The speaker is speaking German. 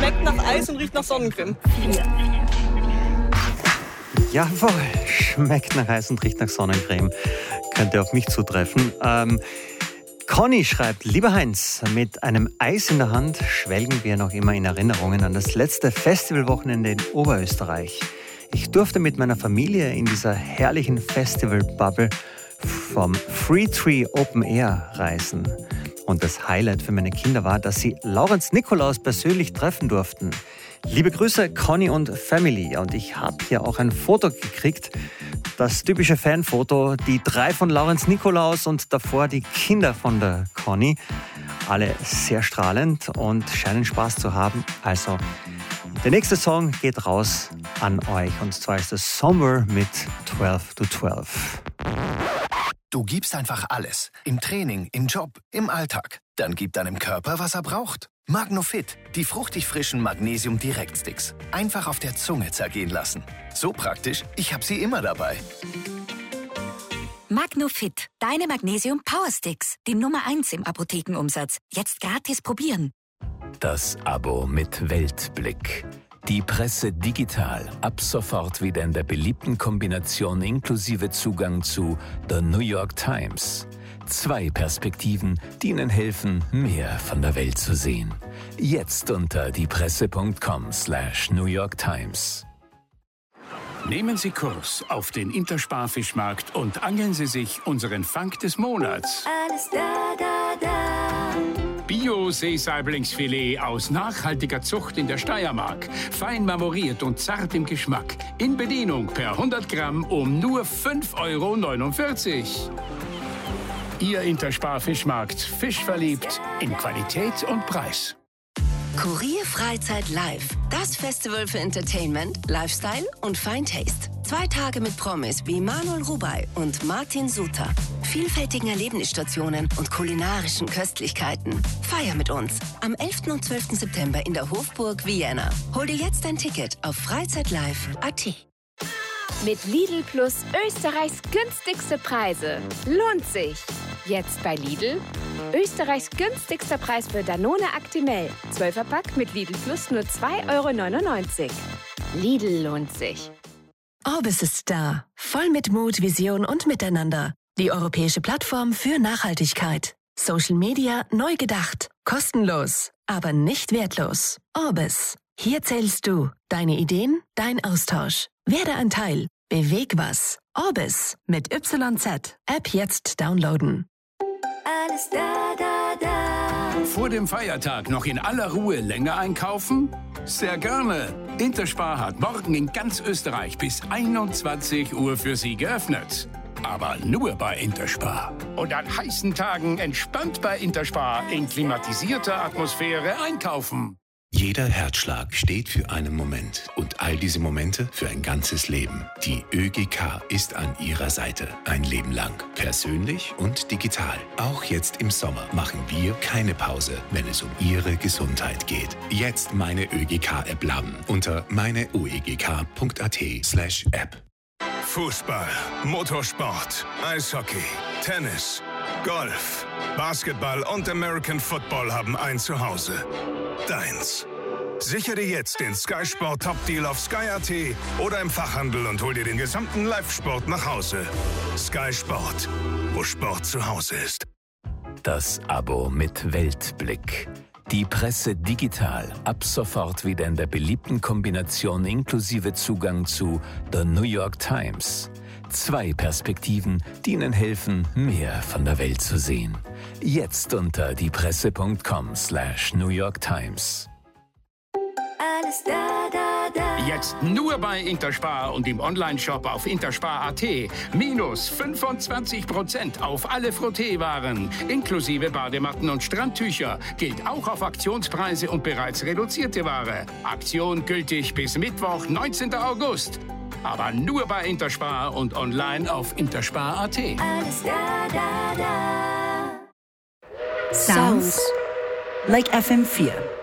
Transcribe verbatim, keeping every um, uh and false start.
schmeckt nach Eis und riecht nach Sonnencreme. Jawohl, schmeckt nach Eis und riecht nach Sonnencreme. Könnte auf mich zutreffen. Ähm, Conny schreibt, lieber Heinz, mit einem Eis in der Hand schwelgen wir noch immer in Erinnerungen an das letzte Festivalwochenende in Oberösterreich. Ich durfte mit meiner Familie in dieser herrlichen Festival-Bubble vom Free Tree Open Air reisen. Und das Highlight für meine Kinder war, dass sie Laurenz Nikolaus persönlich treffen durften. Liebe Grüße, Conny und Family. Und ich habe hier auch ein Foto gekriegt, das typische Fanfoto. Die drei von Laurenz Nikolaus und davor die Kinder von der Conny. Alle sehr strahlend und scheinen Spaß zu haben. Also, der nächste Song geht raus an euch. Und zwar ist es Somewhere mit zwölf to zwölf. Du gibst einfach alles. Im Training, im Job, im Alltag. Dann gib deinem Körper, was er braucht. Magnofit, die fruchtig frischen Magnesium-Direktsticks. Einfach auf der Zunge zergehen lassen. So praktisch, ich habe sie immer dabei. Magnofit, deine Magnesium-Power-Sticks. Die Nummer eins im Apothekenumsatz. Jetzt gratis probieren. Das Abo mit Weltblick. Die Presse digital. Ab sofort wieder in der beliebten Kombination inklusive Zugang zu The New York Times. Zwei Perspektiven, die Ihnen helfen, mehr von der Welt zu sehen. Jetzt unter diepresse.com slash New York Times. Nehmen Sie Kurs auf den Interspar-Fischmarkt und angeln Sie sich unseren Fang des Monats. Alles da, da, da. Bio-Seesaiblingsfilet aus nachhaltiger Zucht in der Steiermark. Fein marmoriert und zart im Geschmack. In Bedienung per hundert Gramm um nur fünf Euro neunundvierzig. Ihr Interspar-Fischmarkt. Fischverliebt in Qualität und Preis. Kurier Freizeit Live. Das Festival für Entertainment, Lifestyle und Fine Taste. Zwei Tage mit Promis wie Manuel Rubey und Martin Suter. Vielfältigen Erlebnisstationen und kulinarischen Köstlichkeiten. Feier mit uns am elften und zwölften September in der Hofburg Vienna. Hol dir jetzt ein Ticket auf freizeitlive punkt at. Mit Lidl Plus Österreichs günstigste Preise. Lohnt sich. Jetzt bei Lidl. Österreichs günstigster Preis für Danone Actimel. zwölfer Pack mit Lidl Plus nur zwei Euro neunundneunzig. Lidl lohnt sich. Orbis ist da. Voll mit Mut, Vision und Miteinander. Die europäische Plattform für Nachhaltigkeit. Social Media neu gedacht. Kostenlos, aber nicht wertlos. Orbis. Hier zählst du. Deine Ideen, dein Austausch. Werde ein Teil. Beweg was. Orbis mit Y Z. App jetzt downloaden. Alles da, da, da. Vor dem Feiertag noch in aller Ruhe länger einkaufen? Sehr gerne. Interspar hat morgen in ganz Österreich bis einundzwanzig Uhr für Sie geöffnet. Aber nur bei Interspar. Und an heißen Tagen entspannt bei Interspar in klimatisierter Atmosphäre einkaufen. Jeder Herzschlag steht für einen Moment und all diese Momente für ein ganzes Leben. Die ÖGK ist an Ihrer Seite. Ein Leben lang. Persönlich und digital. Auch jetzt im Sommer machen wir keine Pause, wenn es um Ihre Gesundheit geht. Jetzt meine ÖGK-App laden unter meineuegk.at slash App. Fußball, Motorsport, Eishockey, Tennis, Golf, Basketball und American Football haben ein Zuhause. Deins. Sichere dir jetzt den Sky Sport Top Deal auf Sky Punkt at oder im Fachhandel und hol dir den gesamten Live-Sport nach Hause. Sky Sport, wo Sport zu Hause ist. Das Abo mit Weltblick. Die Presse digital. Ab sofort wieder in der beliebten Kombination inklusive Zugang zu The New York Times. Zwei Perspektiven, die Ihnen helfen, mehr von der Welt zu sehen. Jetzt unter diepresse.com slash New York Times. Alles da, da, da. Jetzt nur bei Interspar und im Onlineshop auf interspar punkt at. Minus fünfundzwanzig Prozent auf alle Frotteewaren, inklusive Badematten und Strandtücher. Gilt auch auf Aktionspreise und bereits reduzierte Ware. Aktion gültig bis Mittwoch, neunzehnten August. Aber nur bei Interspar und online auf interspar punkt at. Alles da, da, da. Sounds like F M vier.